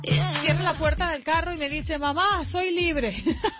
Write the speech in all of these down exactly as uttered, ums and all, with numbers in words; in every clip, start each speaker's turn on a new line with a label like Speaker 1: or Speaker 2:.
Speaker 1: Cierra la puerta del carro y me dice, mamá, soy libre.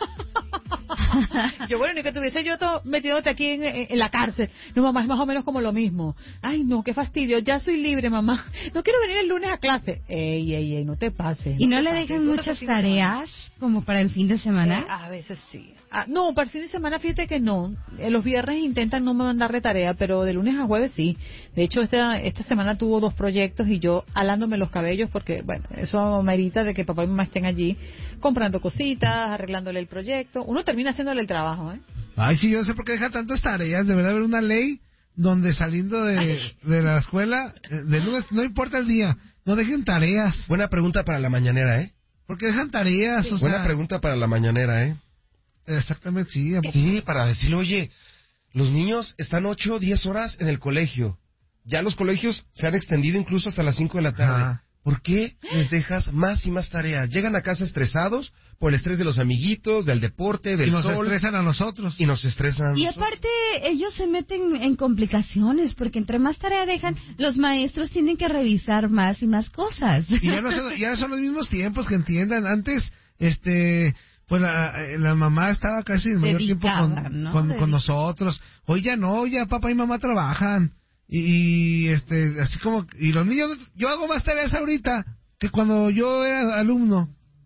Speaker 1: Yo, bueno, ni que tuviese yo to- metiéndote aquí en, en la cárcel. No, mamá, es más o menos como lo mismo. Ay, no, qué fastidio, ya soy libre, mamá. No quiero venir el lunes a clase. Ey, ey, ey, no te pases.
Speaker 2: ¿Y no,
Speaker 1: te
Speaker 2: le
Speaker 1: pases.
Speaker 2: dejan
Speaker 1: Tú
Speaker 2: muchas
Speaker 1: te fascinas,
Speaker 2: tareas como para el fin de semana?
Speaker 1: Eh, a veces sí. Ah, no, para el fin de semana fíjate que no. Eh, los viernes intentan no mandarle tarea, pero de lunes a jueves sí. De hecho, esta esta semana tuvo dos proyectos y yo alándome los cabellos porque, bueno, eso merita de que papá y mamá estén allí comprando cositas, arreglándole el proyecto. Uno termina haciéndole el trabajo, ¿eh?
Speaker 3: Ay, sí, yo no sé por qué deja tantas tareas. Debería haber una ley donde saliendo de, de la escuela, eh, de lunes, no importa el día, no dejen tareas.
Speaker 4: Buena pregunta para la mañanera, ¿eh?
Speaker 3: Porque dejan tareas,
Speaker 1: Sí.
Speaker 3: o sea...
Speaker 4: Buena pregunta para la mañanera, ¿eh?
Speaker 3: Exactamente, sí.
Speaker 4: Sí, para decirle, oye, los niños están ocho o diez horas en el colegio. Ya los colegios se han extendido incluso hasta las cinco de la tarde.
Speaker 3: Ajá.
Speaker 4: ¿Por qué les dejas más y más tareas? Llegan a casa estresados por el estrés de los amiguitos, del deporte, del
Speaker 3: Y nos
Speaker 4: sol.
Speaker 3: estresan a nosotros.
Speaker 4: Y nos estresan.
Speaker 2: Y aparte, ellos se meten en complicaciones, porque entre más tarea dejan, los maestros tienen que revisar más y más cosas.
Speaker 3: Y ya, no son, ya son los mismos tiempos, que entiendan. Antes, este... pues la, la mamá estaba casi el mayor tiempo
Speaker 2: Dedicada,
Speaker 3: con,
Speaker 2: ¿no?
Speaker 3: con, con
Speaker 2: Dedicada.
Speaker 3: nosotros. Hoy ya no, ya papá y mamá trabajan. Y, y este, así como, y los niños, yo hago más tareas ahorita que cuando yo era alumno.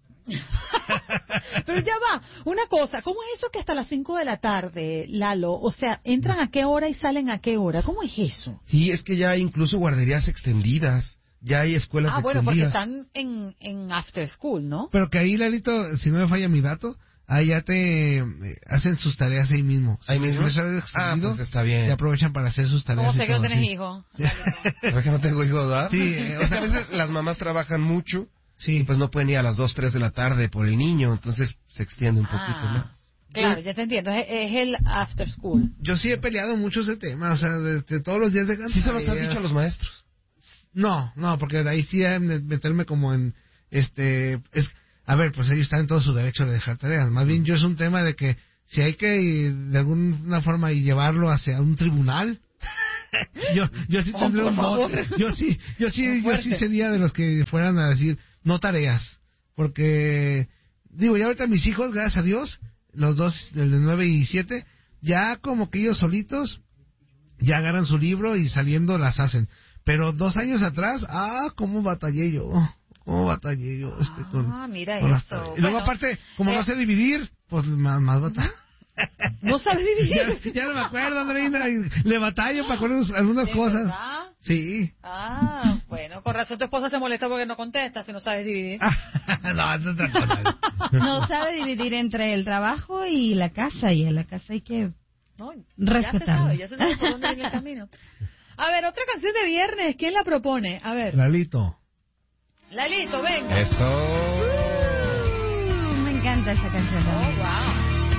Speaker 1: Pero ya va, una cosa, ¿cómo es eso que hasta las cinco de la tarde, Lalo? O sea, ¿entran a qué hora y salen a qué hora? ¿Cómo es eso?
Speaker 4: Sí, es que ya hay incluso guarderías extendidas. Ya hay escuelas
Speaker 1: Ah, bueno, porque
Speaker 4: extendidas.
Speaker 1: están en, en after school, ¿no?
Speaker 3: Pero que ahí, Lalito, si no me falla mi dato, ahí ya te eh, hacen sus tareas ahí mismo.
Speaker 4: ¿Ahí mismo?
Speaker 3: Si no sabes
Speaker 4: Ah,
Speaker 3: extendido,
Speaker 4: pues está bien.
Speaker 3: y aprovechan para hacer sus tareas.
Speaker 1: ¿Cómo
Speaker 3: y
Speaker 1: sé que no
Speaker 3: todo,
Speaker 1: tienes
Speaker 3: sí.
Speaker 1: hijos?
Speaker 4: ¿Verdad que no tengo hijos, verdad?
Speaker 3: Sí, eh, o
Speaker 4: Es que
Speaker 3: sea-
Speaker 4: a veces las mamás trabajan mucho
Speaker 3: Sí.
Speaker 4: y pues no pueden ir a las dos, tres de la tarde por el niño, entonces se extiende un poquito
Speaker 1: Ah,
Speaker 4: más.
Speaker 1: claro, ya te entiendo, es, es el after school.
Speaker 3: Yo sí he peleado mucho ese tema, o sea, de, de todos los días de
Speaker 4: ¿Sí se los has dicho a los maestros?
Speaker 3: No, no, porque de ahí sí he de meterme como en, este, es, a ver, pues ellos están en todo su derecho de dejar tareas. Más bien yo es un tema de que si hay que de alguna forma y llevarlo hacia un tribunal, yo, yo sí
Speaker 1: Oh,
Speaker 3: tendré
Speaker 1: por
Speaker 3: un
Speaker 1: favor.
Speaker 3: voto. Yo sí, yo sí,
Speaker 1: Muy
Speaker 3: yo
Speaker 1: fuerte.
Speaker 3: sí sería de los que fueran a decir no tareas, porque digo, ya ahorita mis hijos, gracias a Dios, los dos, el de nueve y siete, ya como que ellos solitos ya agarran su libro y saliendo las hacen. Pero dos años atrás, ah, cómo batallé yo, cómo batallé yo este con,
Speaker 1: Ah, mira
Speaker 3: con las
Speaker 1: eso.
Speaker 3: tareas. Y luego
Speaker 1: Bueno,
Speaker 3: aparte, como
Speaker 1: eh,
Speaker 3: no sé dividir, pues más, más batalla.
Speaker 1: ¿No sabes dividir?
Speaker 3: ya, ya no me acuerdo, Andreina, y le batallo para algunas, algunas
Speaker 1: ¿De
Speaker 3: cosas.
Speaker 1: verdad?
Speaker 3: Sí.
Speaker 1: Ah, bueno, con razón tu esposa se molesta porque no contesta si no sabes dividir.
Speaker 3: No, es otra cosa.
Speaker 2: No sabe dividir entre el trabajo y la casa, y en la casa hay que...
Speaker 1: No,
Speaker 2: Respetarlo.
Speaker 1: Ya se sabe, ya se sabe por dónde viene el camino. A ver, otra canción de viernes, ¿quién la propone? A ver,
Speaker 3: Lalito.
Speaker 1: Lalito, venga.
Speaker 4: Eso.
Speaker 2: Uh, me encanta esa canción
Speaker 1: Oh,
Speaker 2: también.
Speaker 1: wow.